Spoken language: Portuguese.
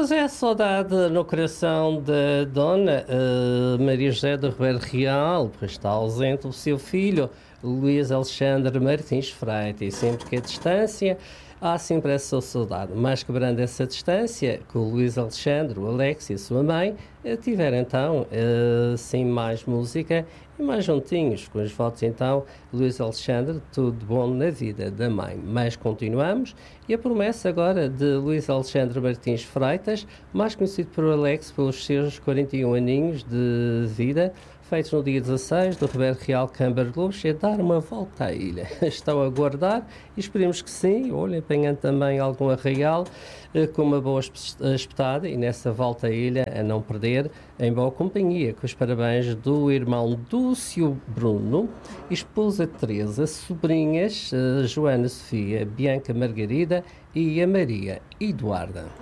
Pois é, saudade no coração da Dona Maria José do Ribeiro Real, pois está ausente o seu filho, Luís Alexandre Martins Freitas, e sempre que a distância, há sempre essa saudade. Mas quebrando essa distância, com o Luís Alexandre, o Alex e a sua mãe, tiveram então, sem mais música e mais juntinhos, com as fotos então, Luís Alexandre, tudo bom na vida da mãe. Mas continuamos, e a promessa agora de Luís Alexandre Martins Freitas, mais conhecido por Alex pelos seus 41 aninhos de vida, feitos no dia 16 do Ribeiro Real Câmara de Luz, é dar uma volta à ilha. Estão a aguardar e esperemos que sim, olhem, apanhando também algum arraial com uma boa espetada e nessa volta à ilha a não perder, em boa companhia, com os parabéns do irmão Dúcio Bruno, esposa Teresa, sobrinhas Joana Sofia, Bianca Margarida e a Maria Eduarda.